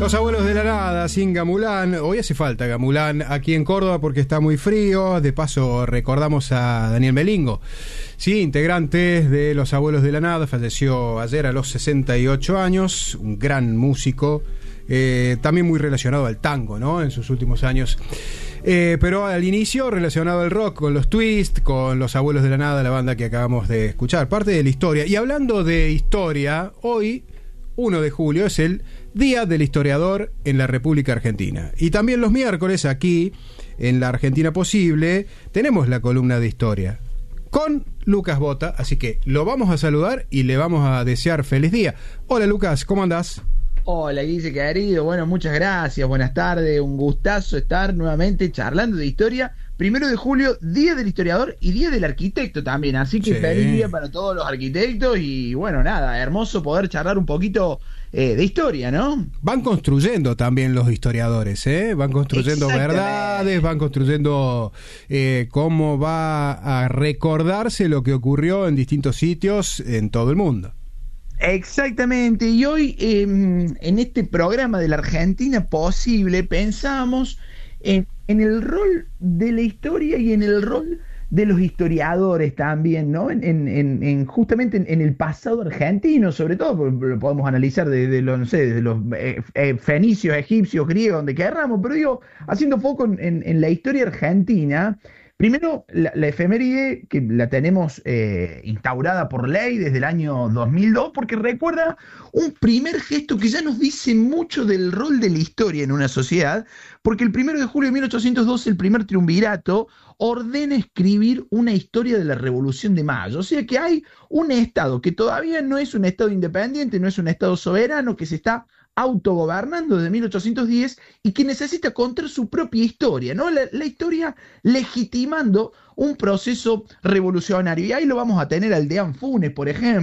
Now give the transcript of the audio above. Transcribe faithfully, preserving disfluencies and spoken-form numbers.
Los abuelos de la nada, sin Gamulán. Hoy hace falta Gamulán aquí en Córdoba porque está muy frío. De paso recordamos a Daniel Melingo, sí, integrante de Los Abuelos de la Nada. Falleció ayer a los sesenta y ocho años. Un gran músico, eh, también muy relacionado al tango, ¿no? En sus últimos años. Eh, pero al inicio relacionado al rock, con los Twist, con Los Abuelos de la Nada, la banda que acabamos de escuchar. Parte de la historia. Y hablando de historia, hoy, uno de julio, es el Día del Historiador en la República Argentina. Y también los miércoles, aquí, en La Argentina Posible, tenemos la columna de historia con Lucas Bota, así que lo vamos a saludar y le vamos a desear feliz día. Hola Lucas, ¿cómo andás? Hola Guille, querido, bueno, muchas gracias, buenas tardes, un gustazo estar nuevamente charlando de historia. Primero de julio, Día del Historiador y Día del Arquitecto también, así que Sí. feliz día para todos los arquitectos y bueno, nada, hermoso poder charlar un poquito eh, de historia, ¿no? Van construyendo también los historiadores, ¿eh? Van construyendo verdades, van construyendo eh, cómo va a recordarse lo que ocurrió en distintos sitios en todo el mundo. Exactamente, y hoy eh, en este programa de la Argentina Posible pensamos en, en el rol de la historia y en el rol de los historiadores también, ¿no? En, en, en, en justamente en, en el pasado argentino, sobre todo, porque lo podemos analizar desde los, no sé, desde los eh, eh, fenicios, egipcios, griegos, donde querramos, pero digo, haciendo foco en, en, en la historia argentina. Primero, la, la efeméride que la tenemos eh, instaurada por ley desde el año dos mil dos, porque recuerda un primer gesto que ya nos dice mucho del rol de la historia en una sociedad, porque el primero de julio de mil ochocientos doce, el primer triunvirato ordena escribir una historia de la Revolución de Mayo. O sea que hay un Estado que todavía no es un Estado independiente, no es un Estado soberano, que se está autogobernando desde mil ochocientos diez y que necesita contar su propia historia, ¿no? La, la historia legitimando un proceso revolucionario. Y ahí lo vamos a tener al Deán Funes, por ejemplo.